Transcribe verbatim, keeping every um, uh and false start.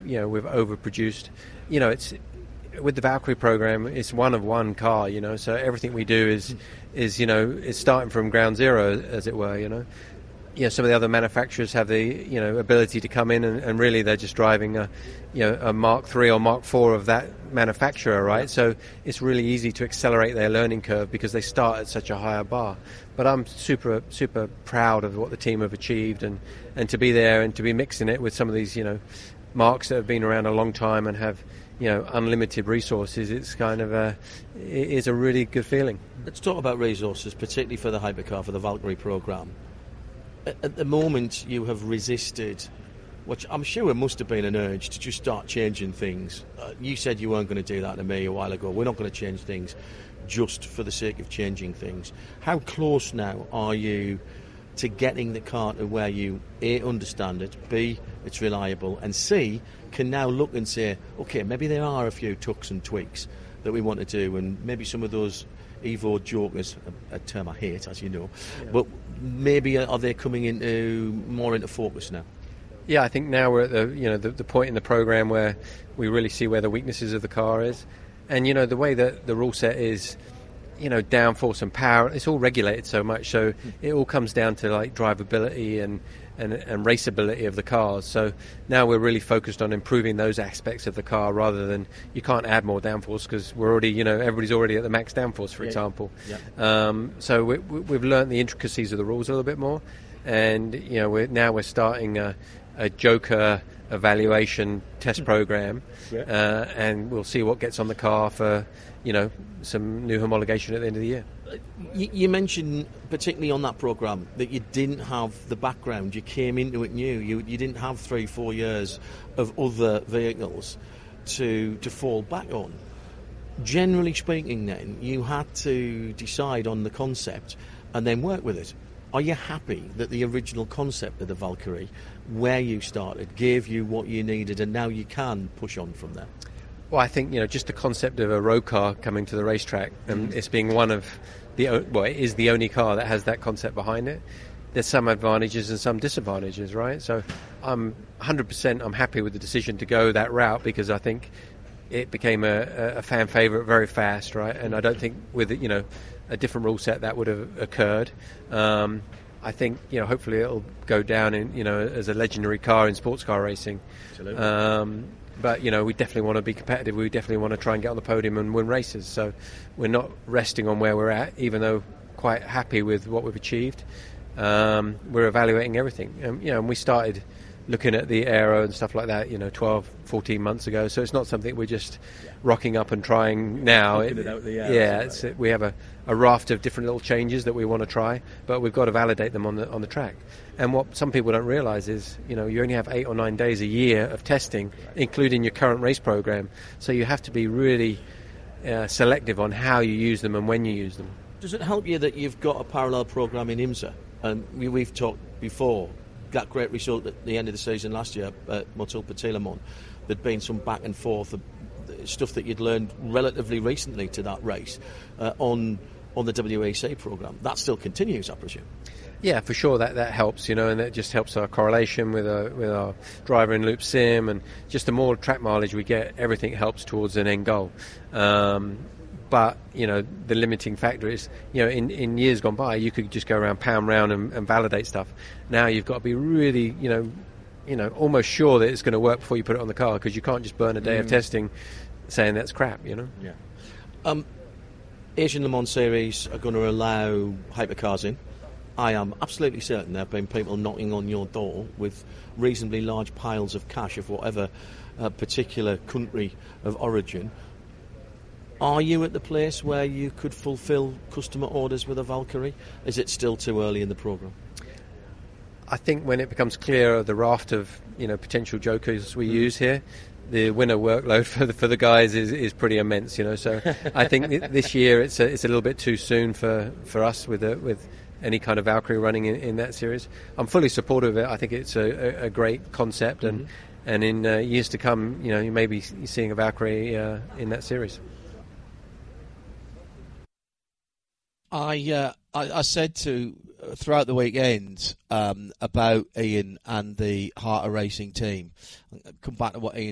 you know, we've overproduced. You know, it's with the Valkyrie program, it's one of one car, you know, so everything we do is, is you know, is starting from ground zero, as it were, you know. You know, some of the other manufacturers have the, you know, ability to come in and, and really they're just driving a, you know, a Mark three or Mark four of that manufacturer, right? So it's really easy to accelerate their learning curve because they start at such a higher bar. But I'm super, super proud of what the team have achieved, and, and to be there and to be mixing it with some of these, you know, marques that have been around a long time and have, you know, unlimited resources. It's kind of a, it is a really good feeling. Let's talk about resources, particularly for the hypercar, for the Valkyrie program. At the moment, you have resisted, which I'm sure must have been an urge to just start changing things. Uh, you said you weren't going to do that to me a while ago. We're not going to change things just for the sake of changing things. How close now are you to getting the car to where you, A, understand it, B, it's reliable, and C, can now look and say, OK, maybe there are a few tucks and tweaks that we want to do, and maybe some of those Evo jokers, a, a term I hate, as you know, yeah. but maybe are they coming into more into focus now? Yeah, I think now we're at the you know the, the point in the program where we really see where the weaknesses of the car is, and you know the way that the rule set is, you know, downforce and power, it's all regulated so much, so mm. it all comes down to like drivability and, and and raceability of the cars. So now we're really focused on improving those aspects of the car rather than, you can't add more downforce because we're already, you know, everybody's already at the max downforce, for yeah. example. Yeah. Um, so we, we, we've learned the intricacies of the rules a little bit more, and you know we're, now we're starting a, a Joker evaluation test program, yeah. uh, and we'll see what gets on the car for, you know, some new homologation at the end of the year. You, you mentioned, particularly on that programme, that you didn't have the background. You came into it new. You you didn't have three, four years of other vehicles to to fall back on. Generally speaking, then, you had to decide on the concept and then work with it. Are you happy that the original concept of the Valkyrie, where you started, gave you what you needed, and now you can push on from there? Well, I think, you know, just the concept of a road car coming to the racetrack, and mm-hmm. it's being one of the, well, it is the only car that has that concept behind it. There's some advantages and some disadvantages, right? So I'm one hundred percent I'm happy with the decision to go that route because I think it became a, a fan favourite very fast, right? And I don't think with, you know, a different rule set that would have occurred. Um, I think, you know, hopefully it'll go down in, you know, as a legendary car in sports car racing. Absolutely. Um, but, you know, we definitely want to be competitive. We definitely want to try and get on the podium and win races. So we're not resting on where we're at, even though quite happy with what we've achieved. Um, we're evaluating everything. Um, you know, and we started looking at the aero and stuff like that, you know, twelve, fourteen months ago. So it's not something we're just yeah. rocking up and trying now. It, it out the air, yeah, it's, it, we have a, a raft of different little changes that we want to try, but we've got to validate them on the on the track. And what some people don't realise is, you know, you only have eight or nine days a year of testing, right. including your current race program. So you have to be really uh, selective on how you use them and when you use them. Does it help you that you've got a parallel program in IMSA? And we, we've talked before, that great result at the end of the season last year at Motul Patilimon. There'd been some back and forth, stuff that you'd learned relatively recently to that race uh, on on the W E C programme. That still continues, I presume. Yeah, for sure, that, that helps, you know, and that just helps our correlation with our, with our driver in loop sim, and just the more track mileage we get, everything helps towards an end goal. Um, But, you know, the limiting factor is, you know, in, in years gone by, you could just go around, pound round and, and validate stuff. Now you've got to be really, you know, you know, almost sure that it's going to work before you put it on the car, because you can't just burn a day mm. of testing saying that's crap, you know. Yeah. Um, Asian Le Mans Series are going to allow hypercars in. I am absolutely certain there have been people knocking on your door with reasonably large piles of cash of whatever uh, particular country of origin. Are you at the place where you could fulfil customer orders with a Valkyrie? Is it still too early in the programme? I think when it becomes clear of the raft of, you know, potential jokers we mm. use here, the winter workload for the, for the guys is, is pretty immense, you know. So I think this year it's a, it's a little bit too soon for, for us with a, with any kind of Valkyrie running in, in that series. I'm fully supportive of it. I think it's a, a, a great concept, and mm-hmm. and in uh, years to come, you know, you may be seeing a Valkyrie uh, in that series. I, uh, I I said to uh, throughout the weekend um, about Ian and the Heart of Racing team. I'll come back to what Ian